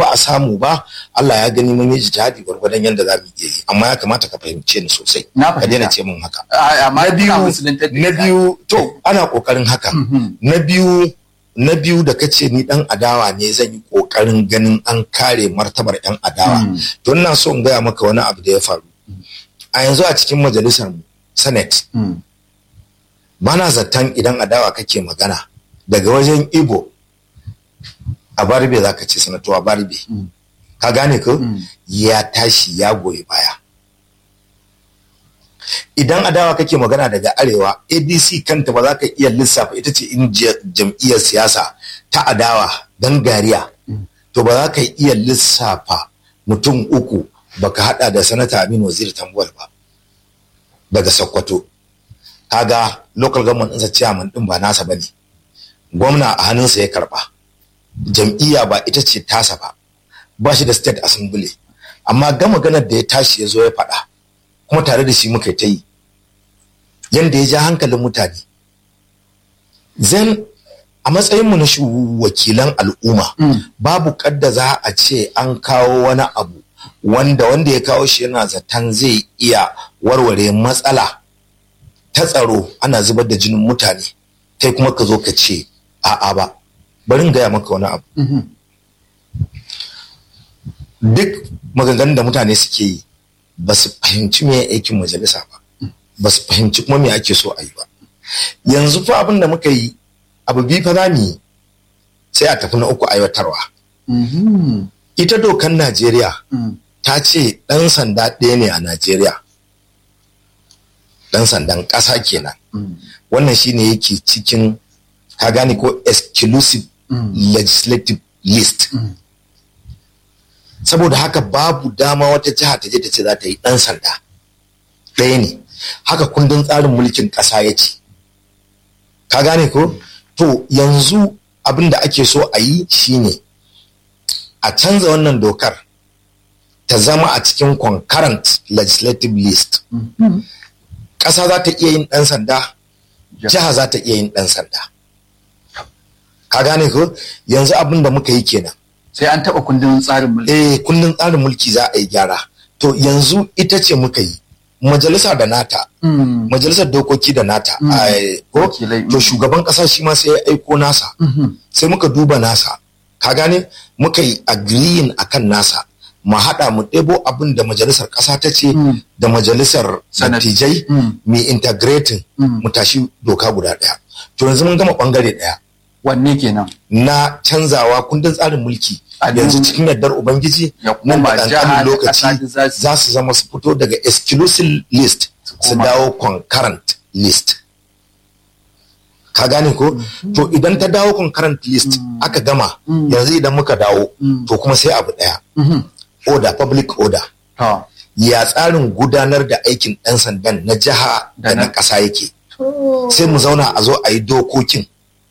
ba a samu ba, Allah ya gani mun yi jihadi gwargwadon yadda za mu iya yi, amma ya kamata ka fahimce ni sosai, ka daina ce mun haka. Na biyu to ana kokarin haka. Na biyu da kace ni dan adawa ne, zan yi kokarin ganin an kare martabar yan adawa. To ina so in gaya maka wani abu da ya faru a yanzu a cikin majalisar Senate. Bana zaton idan adawa kake magana daga wajen Igbo a Barbe za ka ce sanatowa Barbe, ka gane ko ya tashi ya goyi baya. Idan adawa kake magana daga arewa, ADC kanta ba za ka iya lissafa, ita ce in jam'iyyar siyasa ta adawa gangariya, to ba za ka iya lissafa mutum uku baka hada da sanata Aminu Waziri Tambuwal ba daga Sokoto. Kaga local government ɗinsa chairman ɗin ba nasa bane, gwamna a hannunsa ya karba, jam'iyya ba ita ce tasa ba shi da state assembly, amma ga maganar da ya tashi ya zo ya faɗa kuma tare da shi muka ta yi yanda ya ja hankalin mutane. Zan a matsayinmu na wakilan al'umma babu kadda za a ce an kawo wani abu wanda ya kawo shi yana zaton zai iya warware matsala ta tsaro, ana zubar da jinin mutane, kai kuma ka zo ka ce a'a ba. Bari in gaya maka wani abu. Duk maganganun da mutane suke yi ba su fahimci me aikin majalisa ba su fahimci kuma me ake so a yi ba. Yanzu fa abin da muka yi abu biyu fa za mu yi, sai a tafi na uku aiwatarwa. Ita dokan Najeriya ta ce ɗan sanda ɗaya ne a Najeriya, ɗan sandan ƙasa kenan. Wannan shine yake cikin, ka gane ko, exclusive legislative list. Saboda haka babu dama wata jiha ta je ta ce za ta yi ɗan sanda ɗaya ne. Haka kundin tsarin mulkin ƙasa ya ce, ka gane ko. To yanzu abin da ake so a yi shine a canza wannan dokar ta zama a cikin concurrent legislative list. Ƙasa za ta iya yin ɗan sanda, jiha za ta iya yin ɗan sanda, ka gane ko. Yanzu abin da muka yi kenan, sai an taɓa kundin tsarin mulki. Kundin tsarin mulki za a yi gyara. To yanzu ita ce muka yi, majalisa da nata, majalisar dokoki da nata, to shugaban ƙasa shi ma sai ya aiko nasa, sai muka duba nasa, ka gane, muka yi agreeing akan nasa, mu haɗa mu ɗebo abin da majalisar ƙasa ta ce da majalisar dattijai, mu integrating, mu tashi doka guda ɗaya. To yanzu mun gama ɓangare ɗaya. Wanne kenan? Na canzawa kundin tsarin mulki. Yanzu cikin yardar Ubangiji nan da ƙanƙanin lokaci za su zama su fito daga exclusive list su dawo concurrent list. Ka gane ko? To idan ta dawo concurrent list aka gama, yanzu idan muka dawo to kuma sai abu ɗaya. Order, public order. Ya tsarin gudanar da aikin ɗan sandan na jiha da na ƙasa yake. Sai mu zauna a zo a yi dokokin.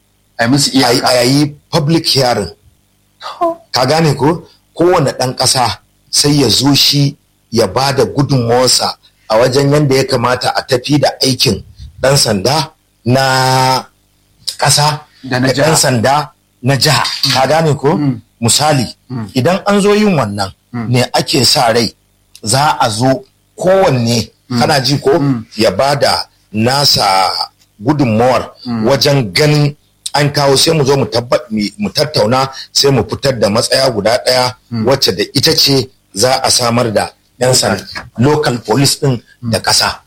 A yi public hearing. Ka gane ko? Kowane ɗan ƙasa sai ya zo shi ya ba da gudunmawarsa a wajen yadda ya kamata a tafi da aikin ɗan sanda na ƙasa da ɗan sanda na jiha. Ka gane ko? Misali, idan an zo yin wannan ne ake sa rai za a zo kowanne, kana ji ko, ya ba da nasa gudunmawar wajen ganin an kawo, sai mu zo mu tattauna, sai mu fitar da matsaya guda ɗaya wacce da ita ce za a samar da yan sanda local police ɗin da ƙasa.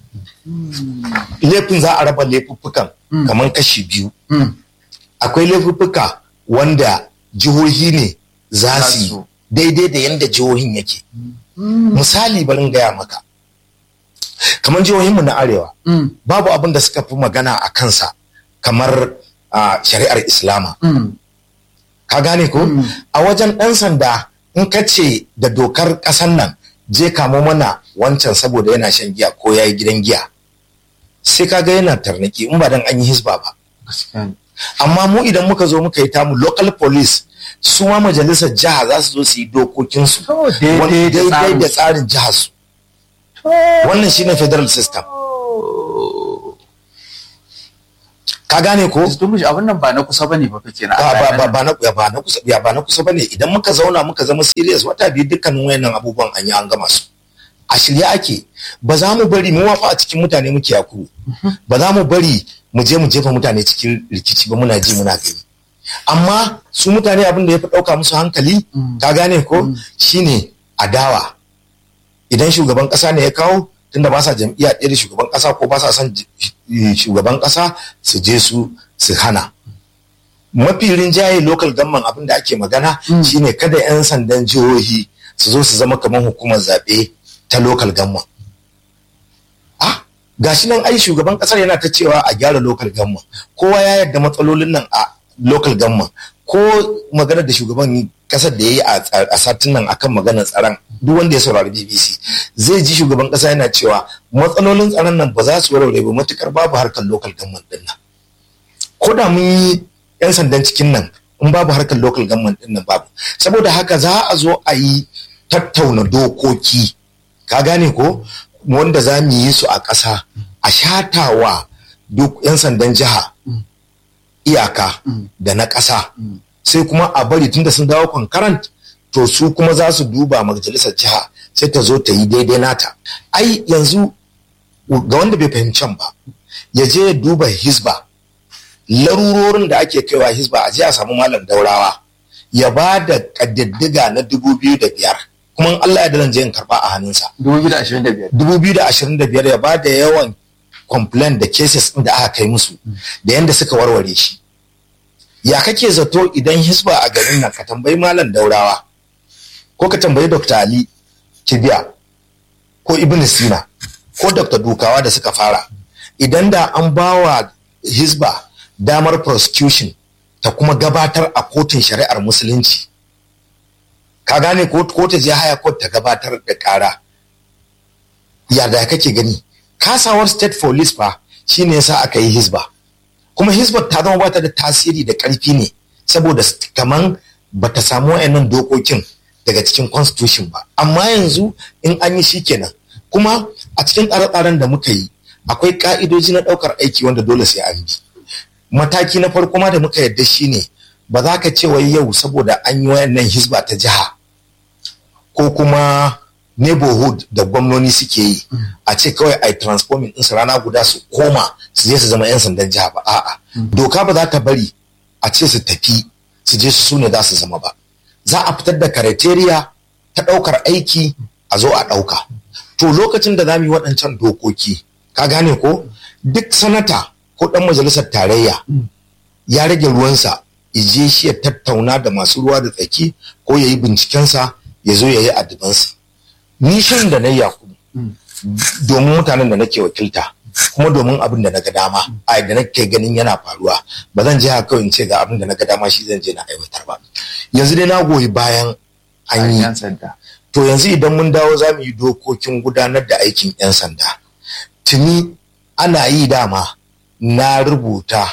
Laifin za a raba laifuffukan kamar kashi biyu. Akwai laifuffuka wanda jihohi ne za su yi daidai da yadda jihohin yake. Misali barin gaya maka, kamar jihohinmu na arewa babu abin da suka fi magana a kansa kamar shari'ar Islama. Ka gane ko? A wajen ɗan sanda in ka ce da dokar ƙasan nan je kamo mana wancan saboda yana shan giya ko ya yi gidan giya, sai ka ga yana tarnaki in ba dan an yi hisba ba. Amma mu idan muka zo muka yi tamu local police, su ma majalisar jiha za su zo su yi dokokinsu daidai da tsarin jihar su. Wannan shine federal system. ka gane ko abin nan ba na kusa bane ba kake na ba na kusa bane. Idan muka zauna muka zama serious wata biyu dukkanin wayannan abubuwan an yi an gama su a shirye ake. Ba za mu bari mu wafa a cikin mutane muke yakuru, ba za mu bari mu je mu jefa mutane cikin rikici ba, muna ji muna gani. Amma su mutane abin da ya fi ɗauka musu hankali ka gane ko shine adawa. Idan shugaban ƙasa ne ya kawo, tunda ba sa jam'iyya ɗaya da shugaban ƙasa ko ba sa son shugaban ƙasa, su je su hana. Mafi rinjaye local government abin da ake magana shine kada 'yan sandan jihohi su zo su zama kamar hukumar zaɓe ta local government. Gashi nan ai shugaban ƙasar yana ta cewa a gyara local government, kowa ya yarda matsalolin nan a local government. Ko maganar da shugaban ƙasar da ya yi a satin nan akan maganar tsaron, duk wanda ya saurari BBC zai ji shugaban ƙasa yana cewa matsalolin tsaron nan ba za su warware ba matukar babu harkar local government din nan. Ko da mun yi 'yan sandan cikin nan, in babu harkar local government din nan babu. Saboda haka za a zo a yi tattauna dokoki, ka gane ko, wanda za mu yi su a ƙasa, a shatawa duk 'yan sandan jiha iyaka da na ƙasa, sai kuma a bari tunda sun dawo concurrent, to su kuma za su duba majalisar jiha sai ta zo ta yi daidai nata. Ai yanzu ga wanda bai fahimci ba, ya je ya duba Hisba, larurorin da ake kaiwa Hisba, a je a samu Malam Daurawa ya ba da ƙadiddiga na 2005, kuma Allah ya zan je in karba a hannunsa 2025 ya ba da yawan complaint da cases ɗin da aka kai musu da yanda suka warware shi. Ya kake zato idan Hisba a garin nan, ka tambayi Malam Daurawa ko ka tambayi Dr. Ali Kibiya ko Ibn Sina ko Dr. Dukawa da suka fara, idan da an bawa Hisba damar prosecution ta kuma gabatar a kotun shari'ar musulunci, ka gane, ko ta je haya court ta gabatar da kara, ya da kake gani? Kasawar state police fa shine yasa aka yi Hisba, kuma Hisba ta zama bata da tasiri da karfi ne saboda kaman bata samu wayannan dokokin daga cikin constitution ba. Amma yanzu in an yi shikenan. Kuma a cikin tsare-tsaren da muka yi akwai ka'idoji na daukar aiki wanda dole sai an bi. Mataki na farko ma da muka yarda shine ba za ka ce wai yau saboda an yi wayannan Hisba ta jiha ko kuma neighborhood da gwamnoni suke yi a ce kawai a transforming ɗinsu rana guda su koma su je su zama 'yan sandan jiha ba. A'a, doka ba za ta bari a ce su tafi su je su ne za su zama ba. Za a fitar da criteria ta ɗaukar aiki a zo a ɗauka. To lokacin da za mu yi waɗancan dokoki, ka gane ko, duk sanata ko ɗan majalisar tarayya ya rage ruwansa ije shi ya tattauna da masu ruwa da tsaki ko ya yi bincikensa ya zo ya yi addibansa. Ni shan da na Yakubu domin mutanen da nake wakilta, kuma domin abin da na ga dama a da nake ganin yana faruwa, ba zan je haka in ce ga abin da na ga dama shi zan je na aiwatar ba. Yanzu dai na goyi bayan an yi. To yanzu idan mun dawo za mu yi dokokin gudanar da aikin 'yan sanda. Tuni ana yi dama, na rubuta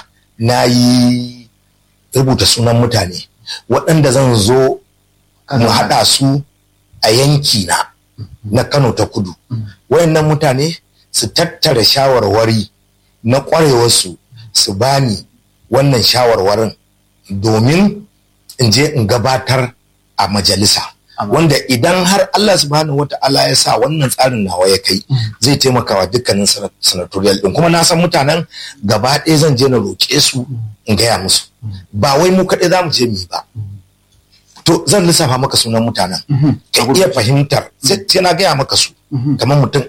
sunan mutane waɗanda zan zo mu haɗa su a yanki na Kano ta Kudu. Wayannan mutane su tattara shawarwari na ƙwarewarsu su bani wannan shawarwarin domin in je in gabatar a majalisa. Wanda idan har Allah subhanahu wata'ala ya sa wannan tsarin nawa ya kai, zai taimaka wa dukkanin senatorial din. Kuma na san mutanen gaba ɗaya zan je na roƙe su in gaya musu, ba wai mu kaɗai za mu je mu yi ba. To zan lissafa maka sunan mutanen, ka iya fahimtar, sai na gaya maka su kamar mutum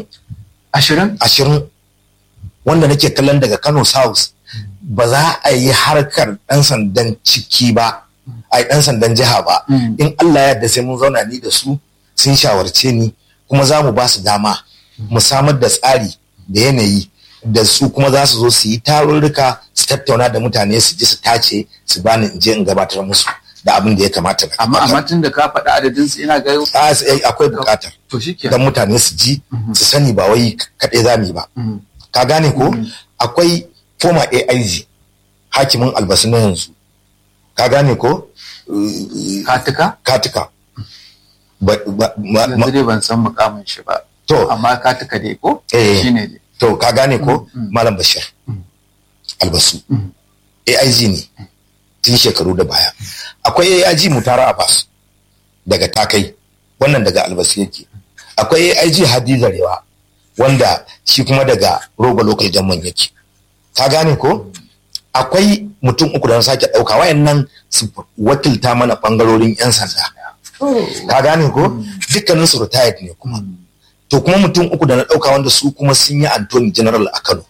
20 wanda nake kallon daga Kano South ba za a yi harkar ɗan sandan ciki ba, a yi ɗan sandan jiha ba. In Allah ya yarda sai mun zauna ni da su, sun shawarce ni, kuma za mu ba su dama mu samar da tsari da yanayi da su kuma za su zo su yi tarurruka, su tattauna da mutane, su ji su tace, su bani in je in gabatar musu da abin da ya kamata. Amma tun da ka faɗa adadin su ina ga akwai buƙatar don mutane su ji su sani ba wai kaɗai za mu yi ba. Ka gane ko? Akwai former AIG hakimin Albasu na yanzu, ka gane ko? Katika yanzu dai ban san mukamin shi ba, to amma katika dai ko shine dai. To ka gane ko? Malam Bashir Albasu AIG ne tun shekaru da baya. Akwai AIG Mutara Abbas daga Takai, wannan daga Albasu yake. Akwai AIG Hadi Zarewa wanda shi kuma daga Rogo Local Government yake. Ka gane ko? Akwai mutum uku da na sake ɗauka wayannan su wakilta mana ɓangarorin 'yan sanda. Ka gane ko? Dukkanin su retired ne kuma. To kuma mutum uku da na ɗauka wanda su kuma sun yi Attorney General a Kano.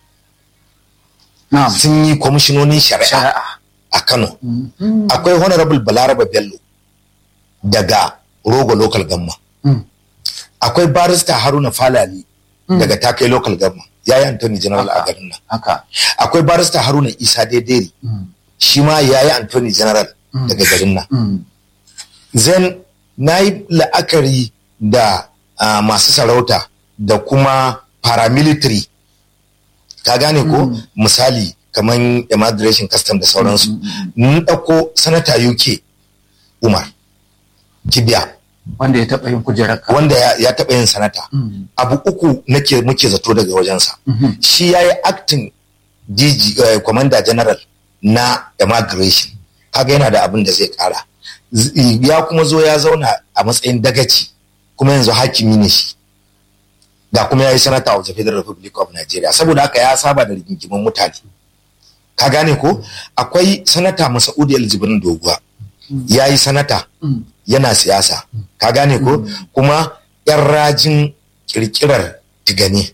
Sun yi kwamishinonin shari'a a Kano. Akwai Honorable Balaraba Bello daga Rogo Local Government. Akwai Barrister Haruna Falali daga Takai Local Government. Ya yi Attorney General a garin nan. Akwai Barrister Haruna Isa Dederi. Shi ma ya yi Attorney General daga garin nan. Zan na yi la'akari da masu sarauta da kuma paramilitary. Ka gane ko? Misali kamar immigration custom da sauransu. Mun ɗauko Sanata UK Umar Kibiya. Wanda ya taɓa yin kujerar ka. Wanda ya taɓa yin sanata. Abu uku muke zato daga wajensa. Shi ya yi acting DG Commander General na immigration. Kaga yana da abin da zai ƙara. Ya kuma zo ya zauna a matsayin dagaci kuma yanzu hakimi ne shi. Da kuma ya yi sanata of the Federal Republic of Nigeria. Saboda haka ya saba da rigingimin mutane. Ka gane ko? Akwai sanata Masaudi El-Jibrin Doguwa. Ya yi sanata. Yana siyasa. Ka gane ko? Kuma yan rajin kirkirar tigane.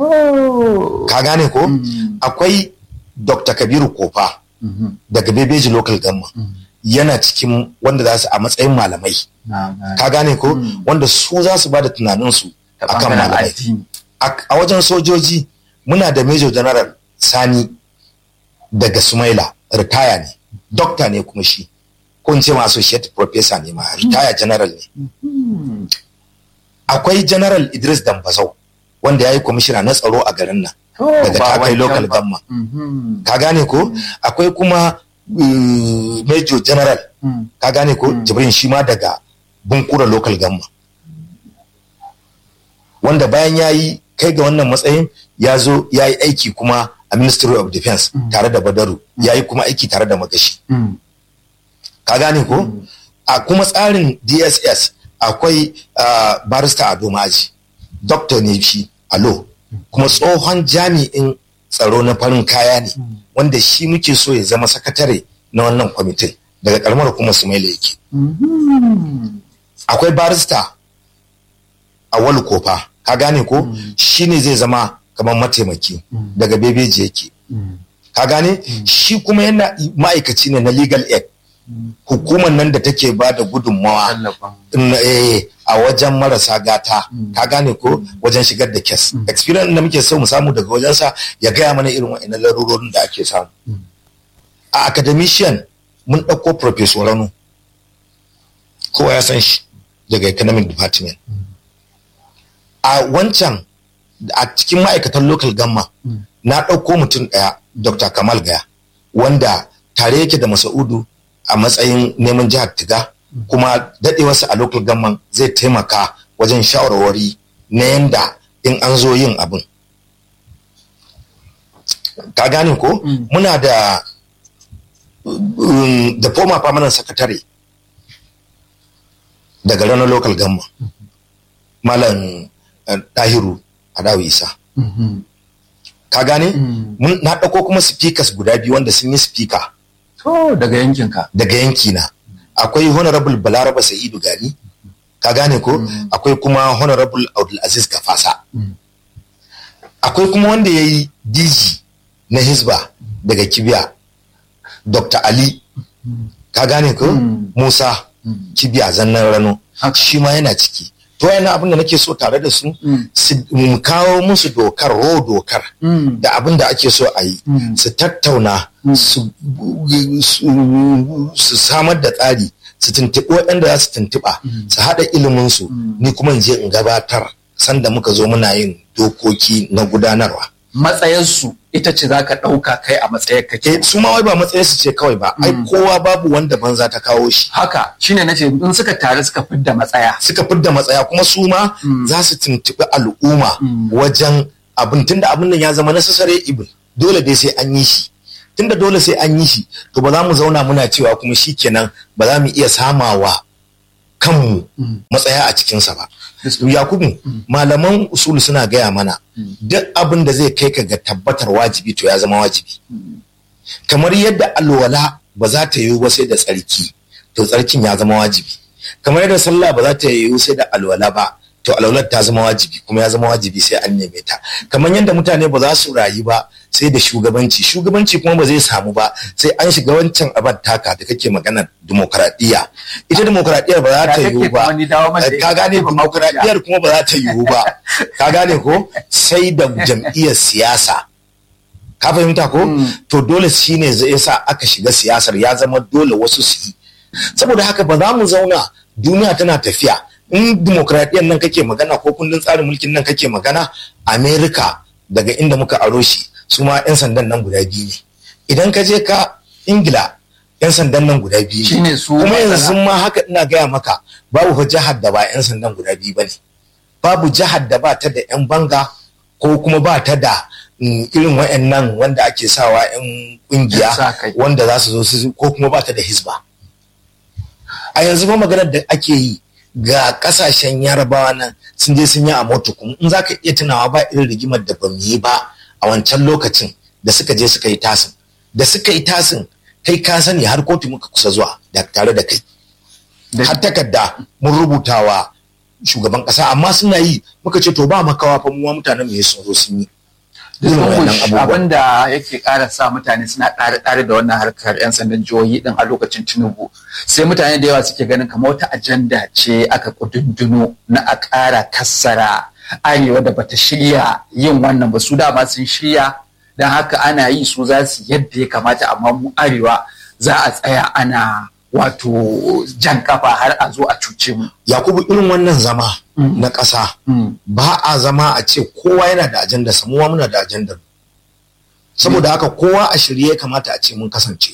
Ka gane ko? Akwai Dr. Kabiru Kofa daga Bebeji Local Government. Yana cikin wanda za su a matsayin malamai. Ka gane ko? Wanda su za su ba da tunaninsu a kan malamai. A wajen sojoji muna da Major General Sani daga Sumaila, ritaya ne. Dokta ne kuma shi. Ko in ce ma associate professor ne ma, ritaya general ne. Akwai General Idris Dambazau wanda ya yi kwamishina na tsaro a garin nan. Daga Takai Local Government. Ka gane ko? Akwai kuma Major General. Ka gane ko? Jibrin shi ma daga Bunkura Local Government. Wanda bayan ya yi kai ga wannan matsayin ya zo ya yi aiki kuma a Ministry of Defense tare da Badaru. Ya yi kuma aiki tare da Magashi. Ka gane ko? A kuma tsarin DSS akwai Barrister Ado Maji. Doctor ne shi a law. Kuma tsohon jami'in tsaro na farin kaya ne. Wanda shi muke so ya zama sakatare na wannan kwamitin. Daga karamar kuma Sumaila yake. Akwai Barrister Awal Kofa. Ka gane ko? Shi ne zai zama kamar mataimaki. Daga Bebeji yake. Ka gane? Shi kuma yana ma'aikaci ne na Legal Aid. Hukumar nan da take ba da gudunmawa a wajen marasa gata. Ka gane ko? Wajen shigar da kes. Experience da muke so mu samu daga wajensa ya gaya mana irin wa'annan larurorin da ake samu. A academician mun ɗauko Professor Rano. Kowa ya san shi daga Economic Department. A wancan a cikin ma'aikatan local gamma na ɗauko mutum ɗaya Dr. Kamal Gaya wanda tare yake da Masaudu a matsayin neman jihar Tiga kuma daɗewarsa a local government zai taimaka wajen shawarwari na yanda in an zo yin abin. Ka gane ko? Muna da former permanent secretary daga ranar local government Malam Dahiru Adawi Isa. Ka gane? Na ɗauko kuma speakers guda biyu wanda sun yi speaker. Daga yankinka. Daga yankina. Akwai Honorable Balaraba Sa'idu Gani. Ka gane ko? Akwai kuma Honorable Abdulaziz Kafasa. Akwai kuma wanda ya yi DG na Hisba daga Kibiya. Dr. Ali. Ka gane ko? Musa Kibiya Zannan Rano. Shi ma yana ciki. To yana abin da nake so tare da su mu kawo musu dokar da abin da ake so a yi su tattauna su samar da tsari su tuntuɓi waɗanda za su tuntuɓa su haɗa iliminsu ni kuma in je in gabatar sanda muka zo muna yin dokoki na gudanarwa. Matsayarsu ita ce za ka ɗauka kai a matsayar ka ke. Su ma wai ba matsayarsu ce kawai ba, ai kowa babu wanda banza ta kawo shi. Haka shine nace in suka tare suka fidda matsaya. Suka fidda matsaya kuma su ma za su tuntuɓi al'umma wajen abin tunda abin nan ya zama necessary evil dole dai sai an yi shi. tunda dole sai an yi shi to ba za mu zauna muna cewa kuma shi kenan ba za mu iya samawa kanmu matsaya a cikinsa ba. Yakubu, malaman usulu suna gaya mana duk abin da zai kai ka ga tabbatar wajibi to ya zama wajibi. Kamar yadda alwala ba za ta yiwu ba sai da tsarki, to tsarkin ya zama wajibi. Kamar yadda sallah ba za ta yiwu sai da alwala ba, to alwalar ta zama wajibi, kuma ya zama wajibi sai an neme ta. Kamar yadda mutane ba za su rayu ba sai da shugabanci kuma ba zai samu ba sai an shiga wancan abin taka da kake maganar demokradiyya. Ita demokradiyyar ba za ta yiwu ba, ka gane, demokradiyyar kuma ba za ta yiwu ba, ka gane ko, sai da jam'iyyar siyasa. Ka fahimta ko? To dole shine zai sa aka shiga siyasar, ya zama dole wasu su yi. Saboda haka ba za mu zauna, duniya tana tafiya. In demokradiyyar nan kake magana ko kundin tsarin mulkin nan kake magana, Amerika daga inda muka aro shi su ma 'yan sandan nan guda biyu ne. Idan ka je ka Ingila 'yan sandan nan guda biyu ne. Kuma yanzu ma haka ina gaya maka, babu fa jihar da ba 'yan sandan guda biyu ba ne. Babu jihar da ba ta da 'yan banga ko kuma ba ta da irin wa'annan wanda ake sawa 'yan kungiya wanda za su zo su, ko kuma ba ta da hisba. A yanzu ma maganar da ake yi ga kasashen yarabawa nan sun je sun yi a motukum, in za ka iya tunawa ba irin rigimar da ba mu yi ba a wancan lokacin da suka je suka yi tasin. Da suka yi tasin kai ka sani har kotu muka kusa zuwa da tare da kai. Har takarda mun rubutawa shugaban kasa, amma suna yi muka ce to ba makawa fa mu mutanen mu sun zo sun yi. Abin da yake ƙara sa mutane suna ɗare da wannan harkar 'yan sandan jihohi din a lokacin Tinubu, sai mutane da yawa suke ganin kamar wata ajanda ce aka kudunduno na a ƙara kassara arewa da bata shirya yin wannan ba. Su dama sun shirya, don haka ana yi su za su yadda ya kamata, amma mu arewa za a tsaya ana wato jan kafa har a zo a cuce mu. Yakubu, irin wannan zama na ƙasa ba a zama a ce kowa yana da ajandar sa, muwa muna da ajandar. Saboda haka kowa a shirye kamata a ce mun kasance.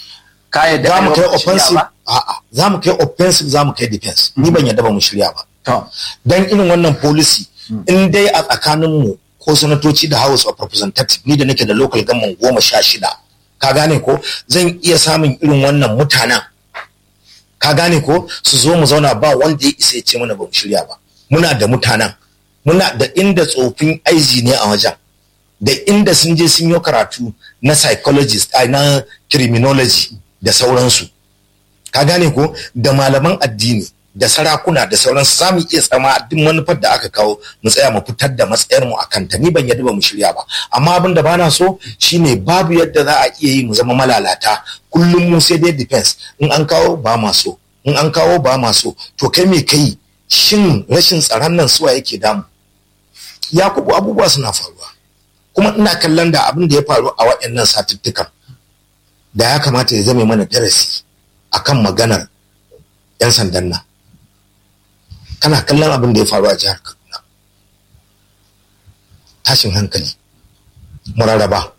Za mu kai offensive, za mu kai offensive, za mu kai defense. Ni ban yadda ba mu shirya ba. Dan irin wannan policy in dai a tsakanin mu ko sanatoci da House of Representatives, ni da nake da local government 16, ka gane ko, zan iya samun irin wannan mutanen, ka gane ko, su zo mu zauna ba wanda ya isa ya ce mana ba mu shirya ba. Muna da mutanen, muna da inda tsofin aiji ne a wajen, da inda sun je sun yi karatu na psychologist, na criminology da sauransu, ka gane ko, da malaman addini da sarakuna da sauransu. Za mu iya tsama duk manufar da aka kawo mu tsaya mu fitar da matsayar mu akan ta. Ni ban yadda ba mu shirya ba, amma abin da bana so shine babu yadda za a iya yi mu zama malalata kullum mu sai dai defense. In an kawo ba ma so, in an kawo ba ma so, to kai me kai? Shin rashin tsaron nan suwa yake damu? Yakubu, abubuwa suna faruwa, kuma ina kallon da abin da ya faru a waɗannan satuttukan da ya kamata ya zame mana darasi akan maganar 'yan sandan nan. Kana kallon abin da ya faru a jihar Kaduna, tashin hankali, mararaba.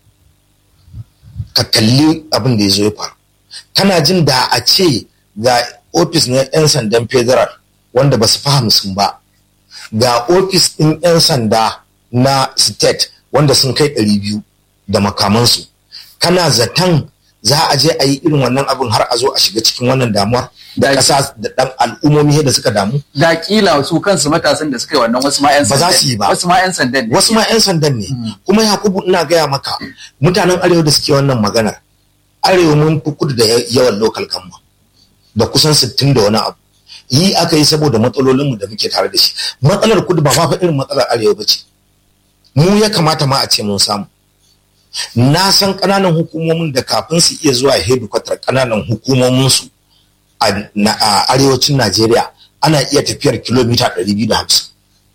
Ka kalli abin da ya zo ya faru, kana jin da a ce ga ofis na 'yan sandan federal wanda ba su fahimsun ba, ga ofis ɗin 'yan sanda na state wanda sun kai 200 da makamansu, kana zaton za a je a yi irin wannan abin har a zo a shiga cikin wannan damuwar da ƙasa da ɗan al'ummomi da suka damu? Da kila su kansu matasan da suka yi wannan wasu ma 'yan sandan. Ba za su yi ba. Wasu ma 'yan sandan ne. Wasu ma 'yan sandan ne. Kuma Yakubu, ina gaya maka, mutanen arewa da suke wannan maganar, arewa mun fi kudu da yawan local government da kusan 60 da wani abu. Yi aka yi saboda matsalolinmu da muke tare da shi. Matsalar kudu ba fa irin matsalar arewa ba ce. Mu ya kamata ma a ce mun samu. Na san ƙananan hukumomin da kafin su iya zuwa hedikwatar ƙananan hukumominsu a arewacin Najeriya ana iya tafiyar kilomita 250.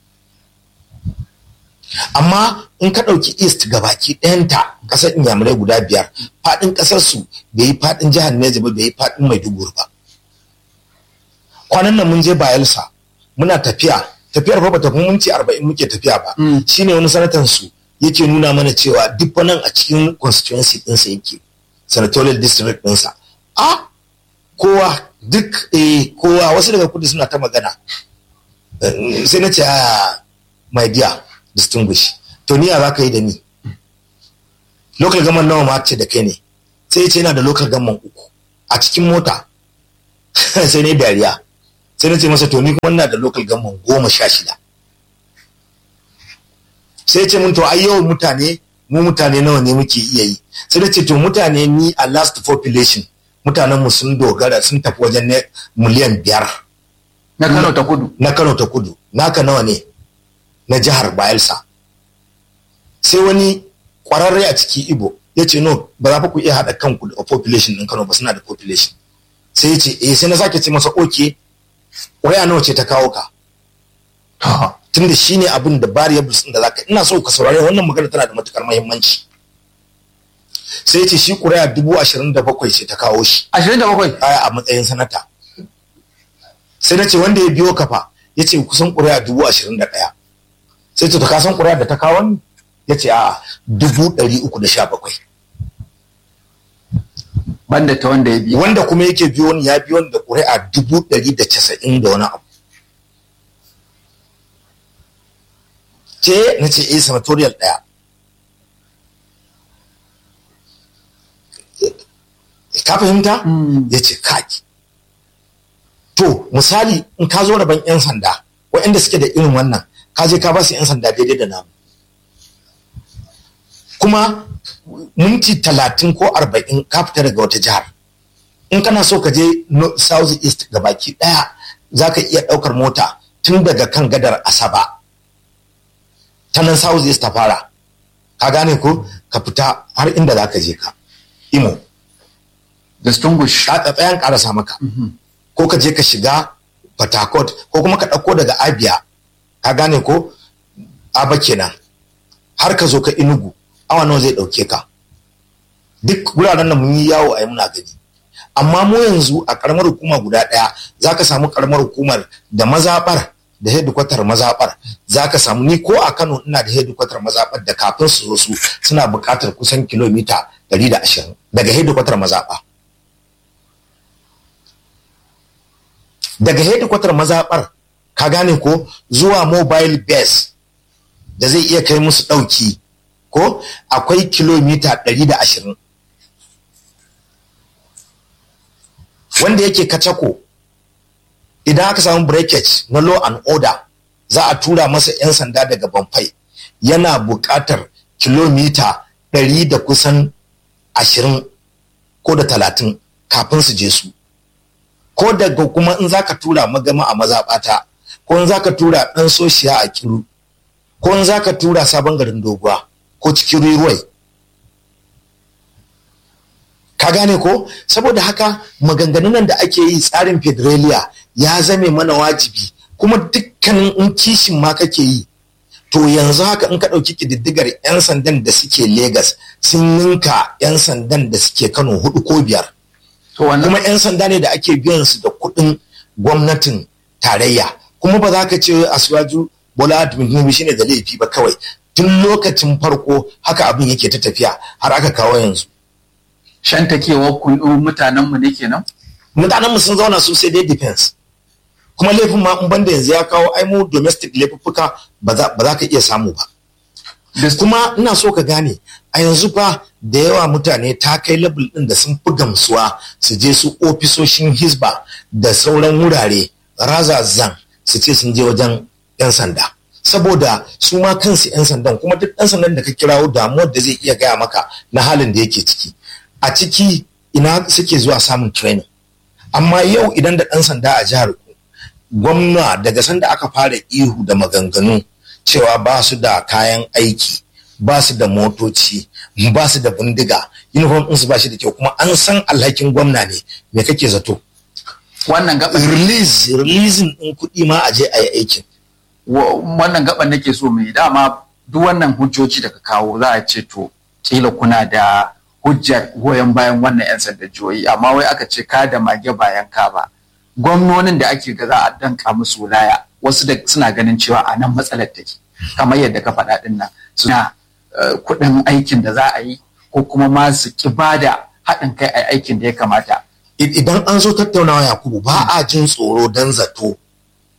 Amma in ka ɗauki East gabaki ɗayanta, ƙasar Inyamurai guda 5, faɗin ƙasarsu bai yi faɗin jihar Neja ba, bai yi faɗin Maiduguri ba. Kwanan nan mun je Bayelsa, muna tafiyar fa bata kuma minti 40 muke tafiya ba. Shine wani sanatan su yake nuna mana cewa duk nan a cikin constituency ɗinsa yake, senatorial district ɗinsa. Kowa duk kowa, wasu daga kudu suna ta magana. Sai na ce, my dear distinguish, to ni za ka yi da ni? local government nawa ma ce da kai ne, sai ce yana da local government 3 a cikin mota. Sai ne dariya, sai na ce masa to ni kuma ina da local government 16. sai ce mun to ai yau mutane nawa ne muke iya yi, sai na ce to mutane ni a last population mutanen mu sun dogara sun tafi wajen ne miliyan 5 na Kano ta Kudu naka nawa ne na jihar Bayelsa. Sai wani kwararre a ciki Igbo ya ce no, ba za ku iya haɗa kanku da population ɗin Kano ba, suna da population. Sai ya ce sai na sake ce masa okay, waya nawa ce ta kawo ka? Tunda shi ne abin da variables ɗin da zaka, ina so ka saurari wannan magana, tana da matukar muhimmanci. Sai ya ce shi ƙuri'a 27,000 ce ta kawo shi. 27? A matsayin sanata. Sai na ce wanda ya biyo kafa, ya ce kusan ƙuri'a 21,000. Sai ce to ka san ƙuri'a da ta kawo ni? Ya ce a 317. Banda ta wanda ya biyo. Wanda kuma yake biyo ni ya biyo da ƙuri'a 190 da wani abu. Ce na ce senatorial ɗaya. Ka fahimta? Ya ce kaki. To misali in ka zo rabon 'yan sanda waɗanda suke da irin wannan, ka je ka ba su 'yan sanda daidai da namu. Kuma minti 30 ko 40 ka fita daga wata jihar. In kana so ka je south east ga baki ɗaya, za ka iya ɗaukar mota tun daga kan gadar Asaba. Ta nan south east ta fara. Ka gane ko ka fita har inda za ka je ka. Imo. Distinguish. Ka tsayan karasa maka. Ko ka je ka shiga Port Harcourt, ko kuma ka ɗauko daga Abia. Ka gane ko Aba kenan. Har ka zo ka Enugu. Awa nawa zai ɗauke ka. Duk wuraren nan mun yi yawo a yi muna gani. Amma mu yanzu a ƙaramar hukuma guda ɗaya za ka samu ƙaramar hukumar da mazaɓar da hedikwatar mazaɓar. Za ka samu, ni ko a Kano ina da hedikwatar mazaɓar da kafin su zo su suna buƙatar kusan kilomita 120 daga hedikwatar mazaɓa. Daga hedikwatar mazaɓar, ka gane ko, zuwa mobile base da zai iya kai musu ɗauki ko akwai kilomita 120. Wanda yake Kacako, idan aka samu breakage na law and order, za a tura masa 'yan sanda daga Bamfai, yana buƙatar kilomita 100 da kusan 20 ko da 30 kafin su je su. Ko daga kuma in zaka tura Magama a mazaɓata, ko in zaka tura ɗan Soshiya a Kiru, ko in zaka tura Sabon Garin Doguwa ko cikin Ruwai. Ka gane ko? Saboda haka maganganun nan da ake yi tsarin federaliya ya zame mana wajibi, kuma dukkanin in kishin ma kake yi, to yanzu haka in ka ɗauki ƙididdigar 'yan sandan da suke Legas sun ninka 'yan sandan da suke Kano 4 ko 5. Kuma 'yan sanda ne da ake biyan su da kuɗin gwamnatin tarayya. Kuma ba za ka ce Asiwaju Bola Tinubu shine da laifi ba kawai. Tun lokacin farko haka abin yake ta tafiya har aka kawo yanzu. Shantakewar mutanenmu ne kenan? Mutanenmu sun zauna su sai dai defense. Kuma laifin ma in banda yanzu ya kawo mu domestic laifuffuka ba za ka iya samu ba. Kuma ina so ka gane a yanzu fa da yawa mutane ta kai level ɗin da sun fi gamsuwa su je su ofisoshin Hisba da sauran wurare razazan su ce sun je wajen 'yan sanda. Saboda su ma kansu 'yan sandan, kuma duk ɗan sandan da ka kirawo damuwar da zai iya gaya maka na halin da yake ciki. A ciki ina suke zuwa samun training. Amma yau idan da ɗan sanda a jihar ku, gwamna daga sanda aka fara ihu da maganganu cewa ba su da kayan aiki, ba su da motoci, ba su da bindiga, uniform ɗinsu ba shi da kyau, kuma an san alhakin gwamna ne, me kake zato? Wannan gaban releasing ɗin kuɗi ma a je a yi aikin. Wannan gaban nake so mai dama duk wannan hujjoji da ka kawo za a ce to kila kuna da hujjar goyon bayan wannan 'yan sanda jihohi, amma wai aka ce ka da mage bayan ka ba. Gwamnonin da ake ga za a danka musu laya, wasu da suna ganin cewa a nan matsalar take, kamar yadda ka faɗa ɗin nan suna kuɗin aikin da za a yi, ko kuma ma su ki bada haɗin kai a aikin da ya kamata. Idan an zo tattaunawa Yakubu, ba a jin tsoro don zato